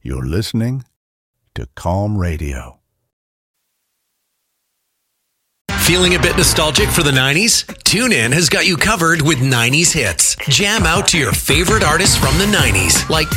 You're listening to Calm Radio. Feeling a bit nostalgic for the 90s? TuneIn has got you covered with 90s hits. Jam out to your favorite artists from the 90s, like